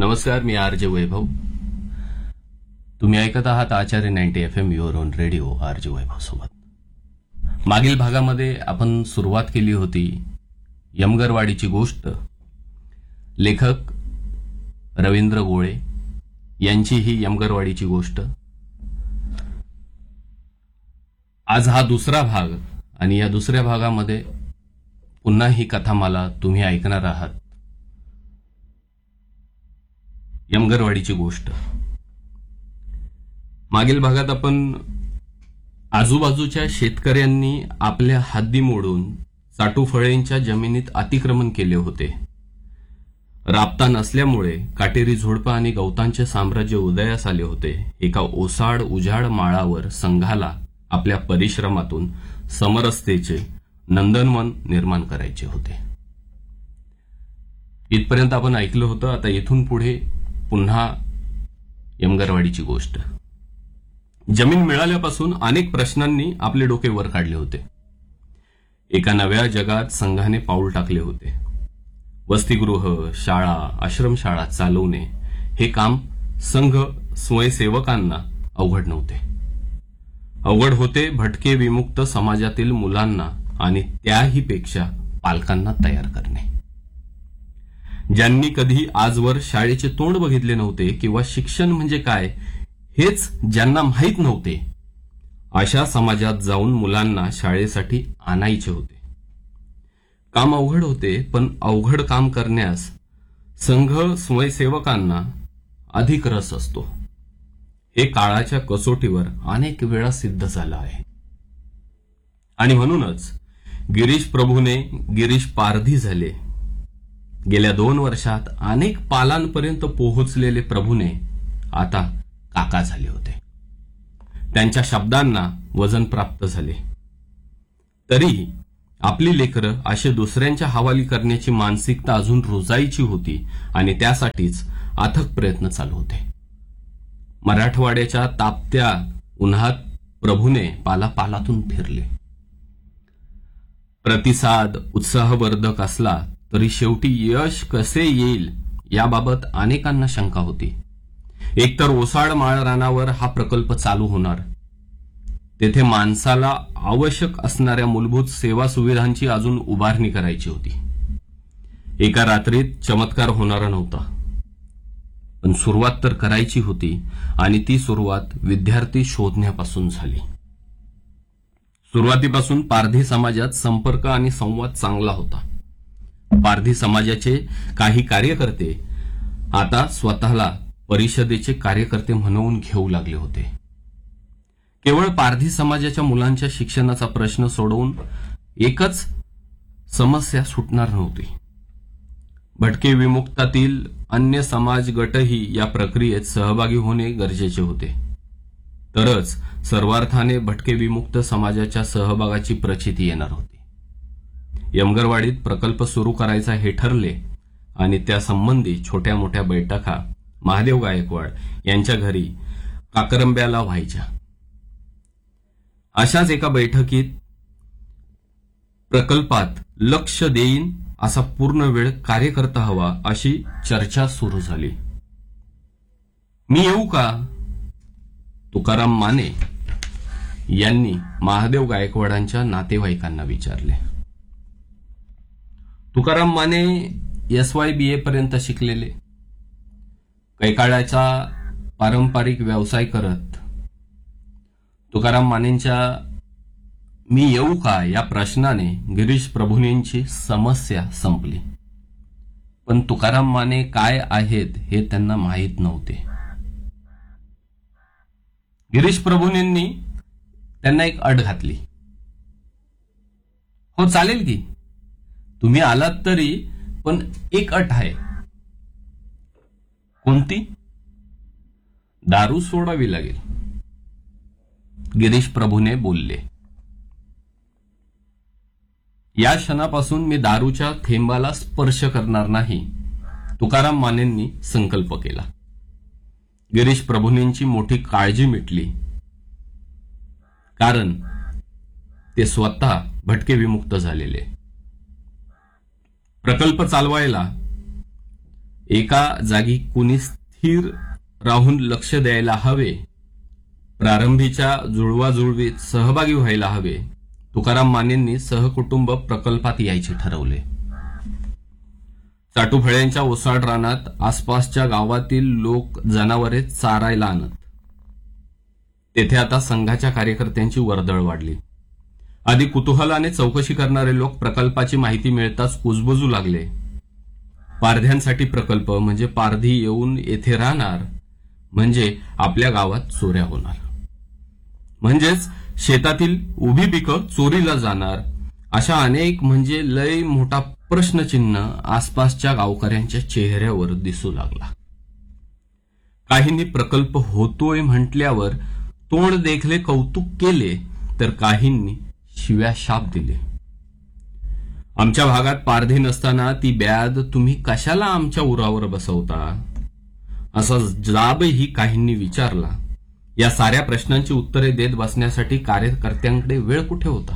नमस्कार, मी R J वैभव. तुम्ही ऐकत आहात आचार्य 90 FM your on radio R J वैभव सोबत. मागील भागामध्ये आपण सुरुवात केली होती यमगरवाडीची गोष्ट. लेखक रवींद्र गोळे यांची ही यमगरवाडीची गोष्ट. आज हा दुसरा भाग आणि या दुसऱ्या भागामध्ये पुन्हा ही कथामाला तुम्ही ऐकणार आहात. यमगरवाडीची गोष्ट. मागील भागात आपण आजूबाजूच्या शेतकऱ्यांनी आपल्या हद्दी मोडून चाटूफळेंच्या जमिनीत अतिक्रमण केले होते. राबता नसल्यामुळे काटेरी झोडपं आणि गवतांचे साम्राज्य उदयास आले होते. एका ओसाड उजाड माळावर संघाला आपल्या परिश्रमातून समरसतेचे नंदनवन निर्माण करायचे होते. इथपर्यंत आपण ऐकलं होतं. आता इथून पुढे पुन्हा यमगरवाडीची गोष्ट. जमीन मिळाल्यापासून अनेक प्रश्नांनी आपले डोके वर काढले होते. एका नव्या जगात संघाने पाऊल टाकले होते. वसतिगृह, शाळा, आश्रमशाळा चालवणे हे काम संघ स्वयंसेवकांना अवघड नव्हते. अवघड होते भटके विमुक्त समाजातील मुलांना आणि त्याही पेक्षा पालकांना तयार करणे. ज्यांनी कधी आजवर शाळेचे तोंड बघितले नव्हते किंवा शिक्षण म्हणजे काय हेच ज्यांना माहीत नव्हते, अशा समाजात जाऊन मुलांना शाळेसाठी आणायचे होते. काम अवघड होते, पण अवघड काम करण्यास संघ स्वयंसेवकांना अधिक रस असतो. हे काळाच्या कसोटीवर अनेक वेळा सिद्ध झालं आहे. आणि म्हणूनच गिरीश प्रभूने गिरीश पारधी झाले. गेल्या 2 वर्षात अनेक पालांपर्यंत पोहोचलेले प्रभूने आता काका झाले होते. त्यांच्या शब्दांना वजन प्राप्त झाले. तरीही आपली लेकरं असे दुसऱ्यांच्या हवाली करण्याची मानसिकता अजून रुजायची होती आणि त्यासाठीच अथक प्रयत्न चालू होते. मराठवाड्याच्या तापत्या उन्हात प्रभूने पालापालातून फिरले. प्रतिसाद उत्साहवर्धक असला तरी शेवटी यश कसे येईल याबाबत अनेकांना शंका होती. एकतर ओसाड माळ रानावर हा प्रकल्प चालू होणार, तेथे माणसाला आवश्यक असणाऱ्या मूलभूत सेवा सुविधांची अजून उभारणी करायची होती. एका रात्रीत चमत्कार होणारा नव्हता, पण सुरुवात तर करायची होती आणि ती सुरुवात विद्यार्थी शोधण्यापासून झाली. सुरुवातीपासून पारधी समाजात संपर्क आणि संवाद चांगला होता. पारधी समाजाचे काही कार्यकर्ते आता स्वतःला परिषदेचे कार्यकर्ते म्हणवून घेऊ लागले होते. केवळ पारधी समाजाच्या मुलांच्या शिक्षणाचा प्रश्न सोडवून एकच समस्या सुटणार नव्हती. भटके विमुक्तातील अन्य समाज गटही या प्रक्रियेत सहभागी होणे गरजेचे होते. तरच सर्वार्थाने भटके विमुक्त समाजाच्या सहभागाची प्रचिती येणार होती. यमगरवाडीत प्रकल्प सुरू करायचा हे ठरले आणि त्यासंबंधी छोट्या मोठ्या बैठका महादेव गायकवाड यांच्या घरी काकरंब्याला व्हायच्या. अशाच एका बैठकीत प्रकल्पात लक्ष देईन असा पूर्ण वेळ कार्यकर्ता हवा अशी चर्चा सुरू झाली. मी येऊ का? तुकाराम माने यांनी महादेव गायकवाडांच्या नातेवाईकांना विचारले. तुकाराम माने SYBA पर्यंत शिकलेले, काही काळाचा पारंपरिक व्यवसाय करत तुकाराम मानेंच्या मी येऊ का या प्रश्नाने गिरीश प्रभूंची समस्या संपली. पण तुकाराम माने काय आहेत हे त्यांना माहीत नव्हते. गिरीश प्रभूंनी त्यांना एक अट घातली. हो चालेल की, तुम्ही आलात तरी, पण एक अट आहे. कोणती? दारू सोडावी लागेल, गिरीश प्रभूने बोलले. या क्षणापासून मी दारूच्या थेंबाला स्पर्श करणार नाही, तुकाराम मानेंनी संकल्प केला. गिरीश प्रभूंची मोठी काळजी मिटली, कारण ते स्वतः भटके विमुक्त झालेले. प्रकल्प चालवायला एका जागी कुणी स्थिर राहून लक्ष द्यायला हवे, प्रारंभीच्या जुळवाजुळवीत सहभागी व्हायला हवे. तुकाराम मानेंनी सहकुटुंब प्रकल्पात यायचे ठरवले. चाटुफळ्यांच्या ओसाड रानात आसपासच्या गावातील लोक जनावरे चारायला आणत. तेथे आता संघाच्या कार्यकर्त्यांची वर्दळ वाढली. आधी कुतूहलाने चौकशी करणारे लोक प्रकल्पाची माहिती मिळताच कुजबुजू लागले. पारध्यांसाठी प्रकल्प म्हणजे पारधी येऊन येथे राहणार, म्हणजे आपल्या गावात चोऱ्या होणार, म्हणजेच शेतातील उभी पिकं चोरीला जाणार, अशा अनेक म्हणजे लय मोठा प्रश्नचिन्ह आसपासच्या गावकऱ्यांच्या चेहऱ्यावर दिसू लागला. काहींनी प्रकल्प होतोय म्हटल्यावर तोंड देखले कौतुक केले, तर काहींनी शिव्या शाप दिले. आमच्या भागात पारधी नसताना ती ब्याद तुम्ही कशाला आमच्या उरावर बसवता, असा जाबही काहींनी विचारला. या साऱ्या प्रश्नांची उत्तरे देत बसण्यासाठी कार्यकर्त्यांकडे वेळ कुठे होता.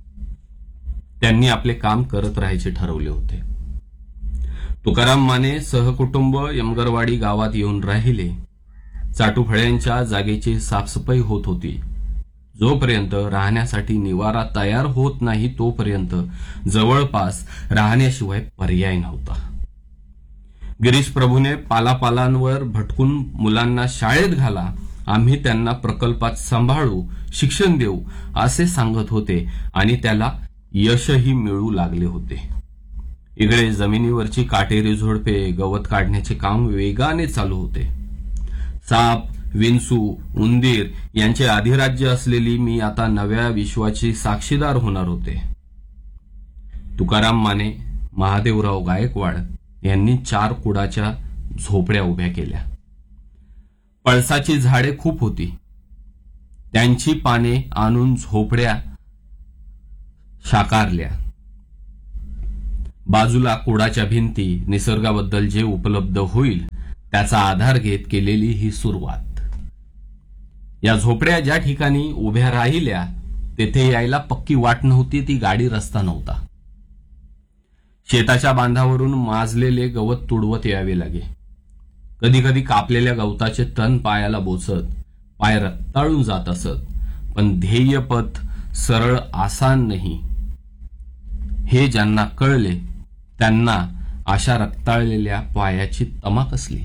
त्यांनी आपले काम करत राहायचे ठरवले होते. तुकाराम माने सहकुटुंब यमगरवाडी गावात येऊन राहिले. चाटुफळ्यांच्या जागेची साफसफाई होत होती. जोपर्यंत राहण्यासाठी निवारा तयार होत नाही तोपर्यंत जवळपास राहण्याशिवाय पर्याय नव्हता. गिरीश प्रभूने पालापालांवर भटकून मुलांना शाळेत घाला, आम्ही त्यांना प्रकल्पात सांभाळू, शिक्षण देऊ असे सांगत होते आणि त्याला यशही मिळू लागले होते. इकडे जमिनीवरची काटेरी झोडपे गवत काढण्याचे काम वेगाने चालू होते. साप, विंचू, उंदीर यांचे अधिराज्य असलेली मी आता नव्या विश्वाची साक्षीदार होणार होते. तुकाराम माने, महादेवराव गायकवाड यांनी 4 कुडाच्या झोपड्या उभ्या केल्या. पळसाची झाडे खूप होती. त्यांची पाने आणून झोपड्या साकारल्या. बाजूला कुडाच्या भिंती, निसर्गाबद्दल जे उपलब्ध होईल त्याचा आधार घेत केलेली ही सुरुवात. या झोपड्या ज्या ठिकाणी उभ्या राहिल्या तेथे यायला पक्की वाट नव्हती, ती गाडी रस्ता नव्हता. शेताच्या बांधावरून माजलेले गवत तुडवत यावे लागे. कधी कधी कापलेल्या गवताचे तण पायाला बोचत पाय रक्ताळून जात असत. पण ध्येयपथ सरळ आसान नाही हे ज्यांना कळले त्यांना अशा रक्ताळलेल्या पायाची तमा कसली.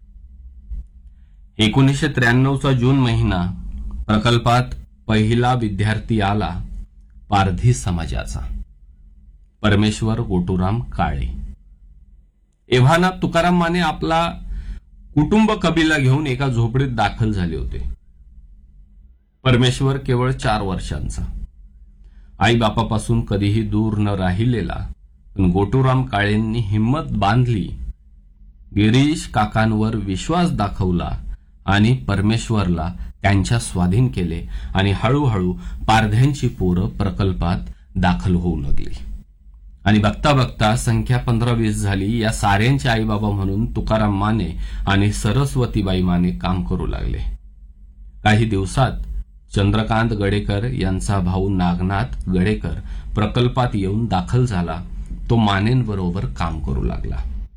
1993चा जून महिना. प्रकल्पात पहिला विद्यार्थी आला, पारधी समाजाचा परमेश्वर गोटूराम काळे. एव्हाना तुकाराम माने आपला कुटुंब कबिला घेऊन एका झोपडीत दाखल झाले होते. परमेश्वर केवळ 4 वर्षांचा, आईबापापासून कधीही दूर न राहिलेला. पण गोटूराम काळेंनी हिम्मत बांधली, गिरीश काकांवर विश्वास दाखवला आणि परमेश्वरला त्यांच्या स्वाधीन केले आणि हळूहळू पारध्यांची पोरं प्रकल्पात दाखल होऊ लागली. आणि बघता बघता संख्या 15-20 झाली. या साऱ्यांचे आईबाबा म्हणून तुकाराम माने आणि सरस्वतीबाई माने काम करू लागले. काही दिवसात चंद्रकांत गडेकर यांचा भाऊ नागनाथ गडेकर प्रकल्पात येऊन दाखल झाला. तो मानेंबरोबर काम करू लागला.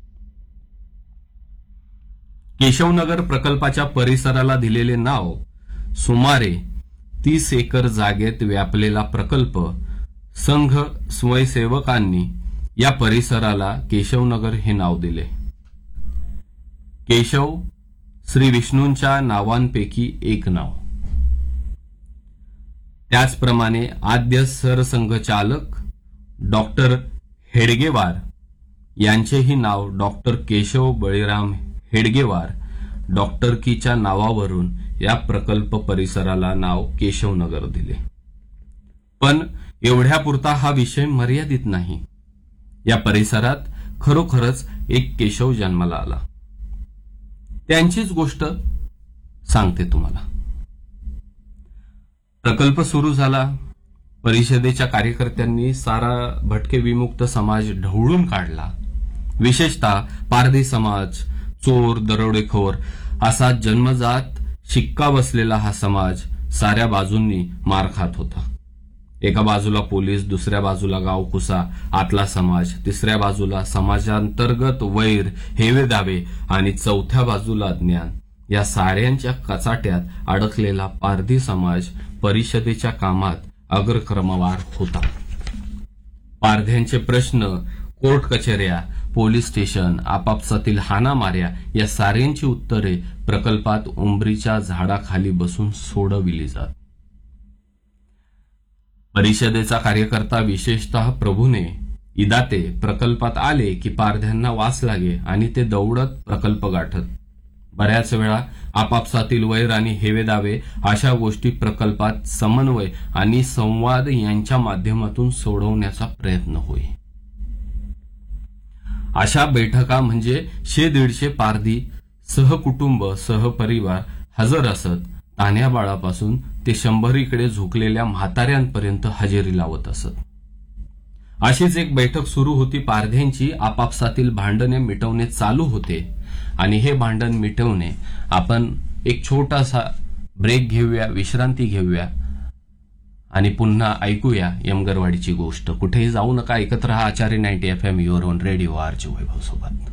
केशवनगर प्रकल्पाच्या परिसराला दिलेले नाव. सुमारे 30 एकर जागेत व्यापलेला प्रकल्प. संघ स्वयंसेवकांनी या परिसराला केशवनगर हे नाव दिले. केशव श्री विष्णूंच्या नावांपैकी एक नाव. त्याचप्रमाणे आद्य सरसंघचालक डॉक्टर हेडगेवार यांचेही नाव डॉक्टर केशव बळीराम हेडगेवार. डॉक्टरकीच्या नावावरून या प्रकल्प परिसराला नाव केशवनगर दिले. पण एवढ्यापुरता हा विषय मर्यादित नाही. या परिसरात खरोखरच एक केशव जन्माला आला. त्यांचीच गोष्ट सांगते तुम्हाला. प्रकल्प सुरू झाला. परिषदेच्या कार्यकर्त्यांनी सारा भटके विमुक्त समाज ढवळून काढला. विशेषतः पारधी समाज, चोर, दरोडेखोर असा जन्मजात शिक्का बसलेला हा समाज साऱ्या बाजूंनी मार खात होता. एका बाजूला पोलीस, दुसऱ्या बाजूला गावकुसा, आतला समाज, तिसऱ्या बाजूला समाजांतर्गत वैर, हेवे दावे आणि चौथ्या बाजूला ज्ञान. या साऱ्यांच्या कचाट्यात अडकलेला पारधी समाज परिषदेच्या कामात अग्रक्रमवार होता. पारध्यांचे प्रश्न, कोर्ट कचेऱ्या, पोलीस स्टेशन, आपापसातील हाणामाऱ्या या साऱ्यांची उत्तरे प्रकल्पात उंबरीच्या झाडाखाली बसून सोडविली जात. परिषदेचा कार्यकर्ता, विशेषतः प्रभूने, इदाते प्रकल्पात आले की पारध्यांना वास लागे आणि ते दौडत प्रकल्प गाठत. बऱ्याच वेळा आपापसातील वैर आणि हेवेदावे अशा गोष्टी प्रकल्पात समन्वय आणि संवाद यांच्या माध्यमातून सोडवण्याचा प्रयत्न होय. अशा बैठका म्हणजे 100-150 पारधी सहकुटुंब, सहपरिवार हजर असत. तान्ह्या बाळापासून ते 100 झुकलेल्या म्हाताऱ्यांपर्यंत हजेरी लावत असत. अशीच एक बैठक सुरू होती. पारध्यांची आपापसातील भांडणे मिटवणे चालू होते आणि हे भांडण मिटवणे, आपण एक छोटासा ब्रेक घेऊया, विश्रांती घेऊया आणि पुन्हा ऐकूया यमगरवाडीची गोष्ट. कुठेही जाऊ नका, ऐकत रहा आचार्य 90 FM your on radio RJ वैभव सोबत.